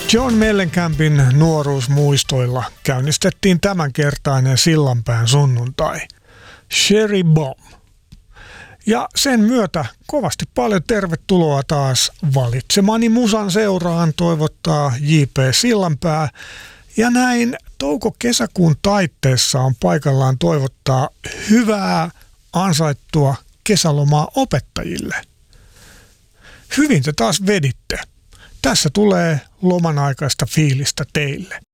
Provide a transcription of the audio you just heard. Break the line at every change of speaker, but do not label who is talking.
John Mellencampin nuoruusmuistoilla käynnistettiin tämänkertainen Sillanpään sunnuntai, Cherry Bomb. Ja sen myötä kovasti paljon tervetuloa taas valitsemani musan seuraan toivottaa J.P. Sillanpää. Ja näin touko-kesäkuun taitteessa on paikallaan toivottaa hyvää ansaittua kesälomaa opettajille. Hyvin te taas veditte. Tässä tulee loman aikaista fiilistä teille.